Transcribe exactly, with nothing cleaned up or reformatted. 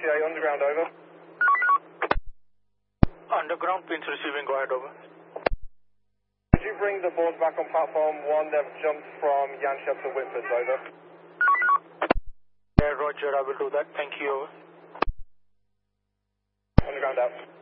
A, underground, over. Underground, pins receiving, go ahead, over. Could you bring the boards back on platform one? They've jumped from Yanchep to Whitford, over. Yeah, roger, I will do that. Thank you, over. Underground out.